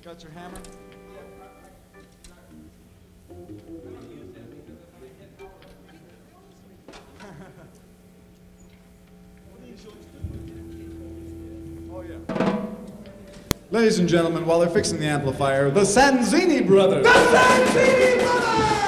got your hammer? Oh, yeah. Ladies and gentlemen, while they're fixing the amplifier, the Sanzini brothers! The Sanzini brothers!